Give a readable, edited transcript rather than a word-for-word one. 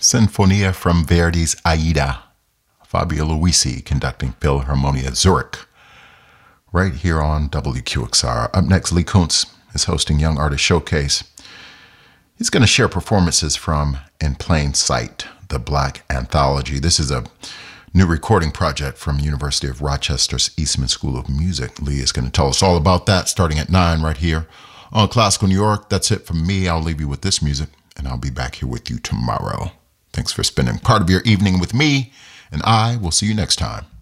Sinfonia from Verdi's Aida. Fabio Luisi conducting Philharmonia Zurich. Right here on WQXR. Up next, Lee Kuntz is hosting Young Artist Showcase. He's going to share performances from In Plain Sight, the Black Anthology. This is a new recording project from University of Rochester's Eastman School of Music. Lee is going to tell us all about that starting at 9 right here on Classical New York. That's it from me. I'll leave you with this music, and I'll be back here with you tomorrow. Thanks for spending part of your evening with me, and I will see you next time.